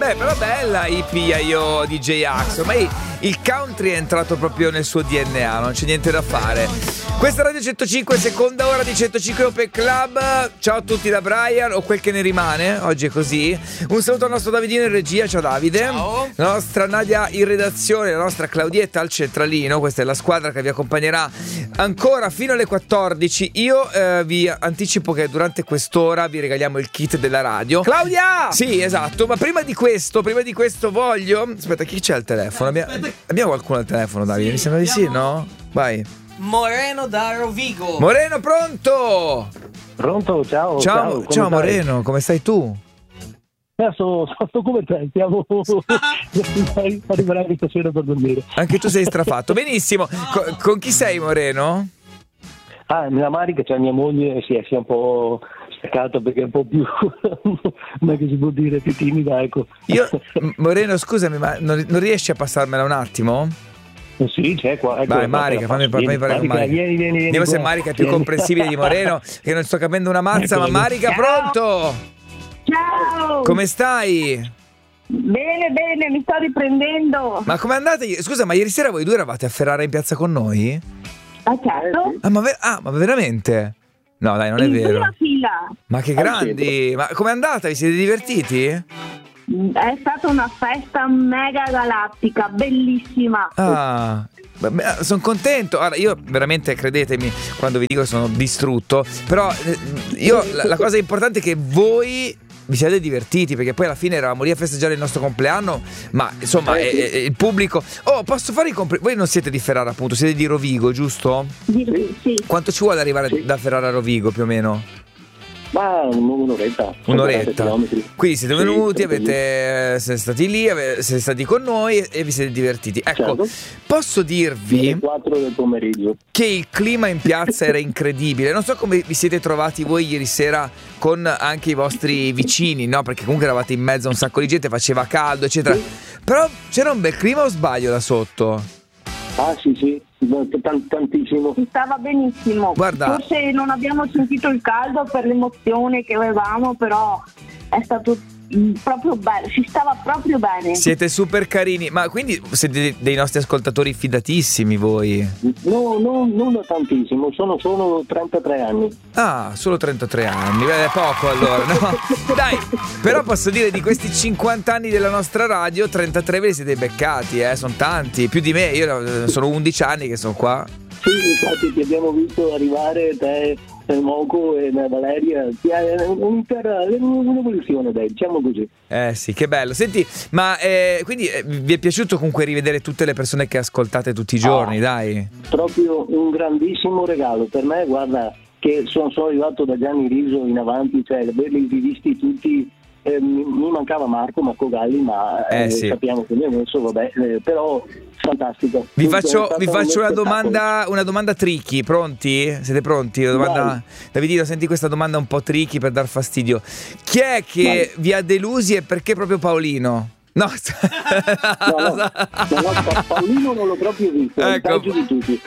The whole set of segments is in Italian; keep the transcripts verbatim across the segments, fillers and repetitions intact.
Beh, però bella Hippie io D J Axe. Ormai il country è entrato proprio nel suo D N A, non c'è niente da fare. Questa è Radio centocinque, seconda ora di centocinque Open Club. Ciao a tutti da Brian, o quel che ne rimane, oggi è così. Un saluto al nostro Davidino in regia, ciao Davide. Ciao. La nostra Nadia in redazione, la nostra Claudietta al centralino. Questa è la squadra che vi accompagnerà ancora fino alle quattordici. Io eh, vi anticipo che durante quest'ora vi regaliamo il kit della radio. Claudia! Sì, esatto, ma prima di questo, prima di questo voglio... Aspetta, chi c'è al telefono? Abbiamo, abbiamo qualcuno al telefono, Davide? Mi sembra di sì, no? Vai. Moreno da Rovigo. Moreno, pronto? Pronto, ciao. Ciao, ciao, come ciao stai? Moreno, come stai tu? Adesso sto come te, stiamo arrivando stasera per dormire. Anche tu sei strafatto. Benissimo. Co- con chi sei, Moreno? Ah, mia Marica, cioè mia moglie, si è, si è un po' staccata perché è un po' più, come che si può dire, più timida, ecco. Io, Moreno, scusami, ma non, non riesci a passarmela un attimo? Eh sì, c'è qua. Ecco, Vai, Marica, fammi, fammi parlare con Marica. Vieni, vieni, vieni. Vediamo se Marica è più comprensibile di Moreno, che non sto capendo una mazza, ma Marica, pronto? Ciao! Come stai? Bene, bene, mi sto riprendendo. Ma com'è andata? Scusa, ma ieri sera voi due eravate a Ferrara in piazza con noi? Ah, certo. Ah, ma, ver- ah, ma veramente? No, dai, non è In vero. prima fila. Ma che grandi! Ma com'è andata? Vi siete divertiti? È stata una festa mega galattica, bellissima. Ah, sono contento. Allora, io veramente, credetemi quando vi dico che sono distrutto, però eh, io la, la cosa importante è che voi vi siete divertiti, perché poi alla fine eravamo lì a festeggiare il nostro compleanno, ma insomma eh, eh, il pubblico... Oh, posso fare i complimenti? Voi non siete di Ferrara, appunto, siete di Rovigo, giusto? Sì, sì. Quanto ci vuole arrivare Sì. da Ferrara a Rovigo, più o meno? Ma un'oretta. Un'oretta. chilometri. Quindi siete Sì, venuti, siete avete, siete stati lì, avete, siete stati con noi e, e vi siete divertiti. Ecco, Certo. posso dirvi Alle quattro del pomeriggio. che il clima in piazza era incredibile. Non so come vi siete trovati voi ieri sera con anche i vostri vicini, no? Perché comunque eravate in mezzo a un sacco di gente, faceva caldo, eccetera. Però c'era un bel clima o sbaglio là sotto? Ah sì, sì, Tant- tantissimo. Si stava benissimo. Guarda. Forse non abbiamo sentito il caldo per l'emozione che avevamo, però è stato mm, proprio bello, si stava proprio bene. Siete super carini, ma quindi siete dei nostri ascoltatori fidatissimi voi? No, no, non da tantissimo, sono solo trentatré anni. Ah, solo trentatré anni, beh, è poco allora, no? Dai, però posso dire di questi cinquanta anni della nostra radio, trentatré ve li siete beccati, eh, sono tanti, più di me, io sono undici anni che sono qua. Sì, infatti ti abbiamo visto arrivare, te, Moco e Valeria, è un'intera un'evoluzione, dai, diciamo così. Eh sì, che bello. Senti, ma eh, quindi eh, vi è piaciuto comunque rivedere tutte le persone che ascoltate tutti i giorni, Ah, dai? Proprio un grandissimo regalo per me, guarda, che sono, sono arrivato da Gianni Riso in avanti, cioè averli rivisti tutti. Eh, mi, mi mancava Marco, Marco Galli, ma eh, Eh, sì. sappiamo che mi ha messo, vabbè, eh, però fantastico. Vi Dunque, faccio, è stato vi un faccio una spettacolo. domanda, una domanda tricky, pronti? Siete pronti? Una domanda... Vai. Davidino, senti questa domanda un po' tricky per dar fastidio. Chi è che Vai. vi ha delusi e perché proprio Paolino? No, No, no, no, no, Pa- Paolino non l'ho proprio visto, è il Ecco. peggio di tutti.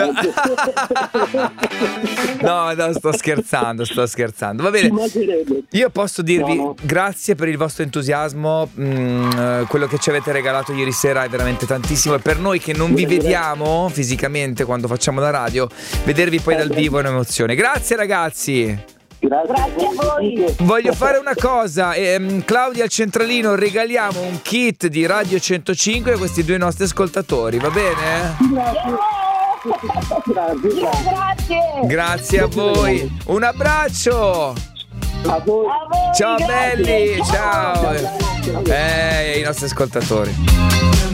no, no, sto scherzando, sto scherzando. Va bene. Ci mancherebbe. Io posso dirvi No, no. grazie per il vostro entusiasmo, mm, eh, quello che ci avete regalato ieri sera è veramente tantissimo e per noi che non vi Grazie. vediamo fisicamente quando facciamo la radio, vedervi poi dal vivo è un'emozione. Grazie ragazzi. Grazie, Grazie a voi. Voglio fare una cosa, ehm, Claudia al centralino, regaliamo un kit di Radio centocinque a questi due nostri ascoltatori, va bene? Grazie, grazie. Grazie. Grazie a voi, un abbraccio. A voi. A voi, Ciao grazie. belli, ciao. Ciao. Eh, i nostri ascoltatori.